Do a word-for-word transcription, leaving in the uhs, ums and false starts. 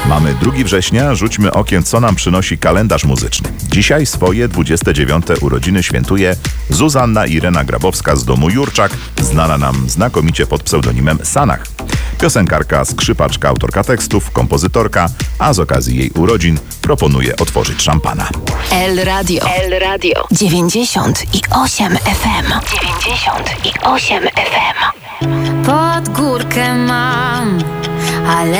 Mamy drugiego września, rzućmy okiem, co nam przynosi kalendarz muzyczny. Dzisiaj swoje dwudzieste dziewiąte urodziny świętuje Zuzanna Irena Grabowska z domu Jurczak, znana nam znakomicie pod pseudonimem Sanach. Piosenkarka, skrzypaczka, autorka tekstów, kompozytorka, a z okazji jej urodzin proponuje otworzyć szampana. El Radio. El Radio. dziewięćdziesiąt i osiem F M. dziewięćdziesiąt i osiem F M. Pod górkę mam, ale